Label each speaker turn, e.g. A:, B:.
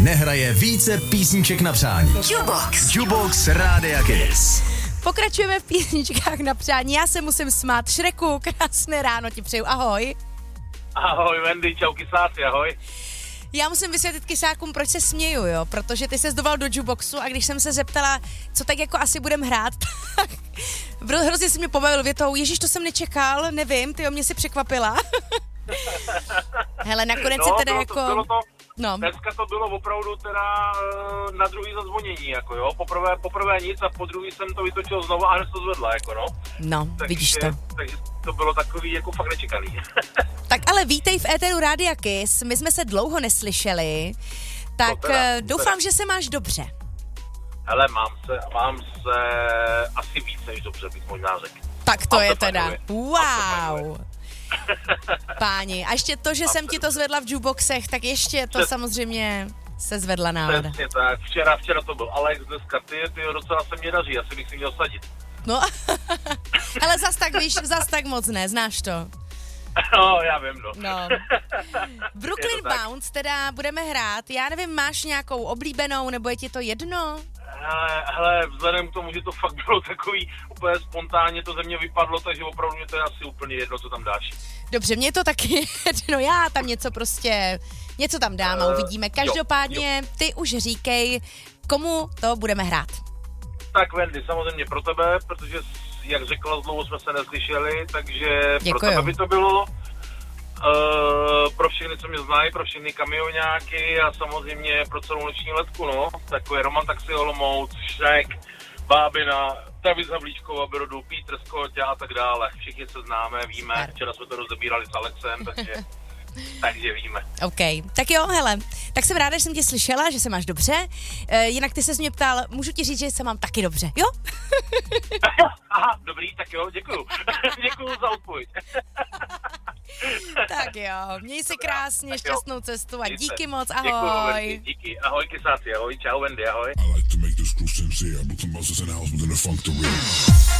A: nehraje více písniček na přání. Jukebox Rádia Kiss.
B: Pokračujeme v písničkách na přání. Já se musím smát. Šreku, krásné ráno ti přeju. Ahoj.
C: Ahoj Wendy, čau Kysáci, ahoj.
B: Já musím vysvětlit Kysákům, proč se směju, jo, protože ty se doval do jukeboxu a když jsem se zeptala, co tak jako asi budem hrát, tak hrozně si mě pobavil větou, ježiš, to jsem nečekal, nevím, ty mě si překvapila. Hele, nakonec se teda jako...
C: No. Dneska to bylo opravdu teda na druhý zazvonění, jako jo, poprvé nic a po druhý jsem to vytočil znovu a hned to zvedla, jako no.
B: No, vidíš to.
C: Takže to bylo takový jako fakt nečekaný.
B: Tak ale vítej v éteru Rádia Kiss, my jsme se dlouho neslyšeli, tak doufám, že se máš dobře.
C: Hele, mám se asi víc než dobře, bych možná řekl.
B: Tak to je teda, wow. Páni, a ještě to, že jsem ti to zvedla v jukeboxech, tak ještě to samozřejmě se zvedla nálada.
C: Přesně tak, včera to byl Alex, dneska ty docela se mě daří, asi bych si měl sadit.
B: No, ale zas tak moc ne, znáš to.
C: No, já vím, no.
B: Brooklyn Bounce teda budeme hrát, já nevím, máš nějakou oblíbenou, nebo je ti to jedno?
C: Hele, vzhledem k tomu, že to fakt bylo takový úplně spontánně, to ze mě vypadlo, takže opravdu mě to je asi úplně jedno, co tam dáš.
B: Dobře, mě to taky jedno, já tam něco tam dám a uvidíme. Každopádně ty už říkej, komu to budeme hrát.
C: Tak Wendy, samozřejmě pro tebe, protože jak řekla, dlouho jsme se neslyšeli, takže Děkuju. Pro tebe by to bylo. Pro všechny, co mě znají, pro všechny kamioňáky a samozřejmě pro celou noční letku, no. Takové Roman Taxi Olomouc, Šrek, Bábina, Travis Havlíčkova Brodu, Petr Scott a tak dále. Všichni se známe, víme. Včera jsme to rozebírali s Alexem, takže víme.
B: OK, tak jo, hele, tak jsem ráda, že jsem tě slyšela, že se máš dobře. Jinak ty ses mě ptal, můžu ti říct, že se mám taky dobře, jo?
C: Aha, dobrý, tak jo, děkuju. Děkuju za odpověď.
B: Tak jo, měj si krásně, šťastnou cestu a díky moc, ahoj.
C: Děkuju, díky, ahoj Kysáci, ahoj, čau Wendy, ahoj.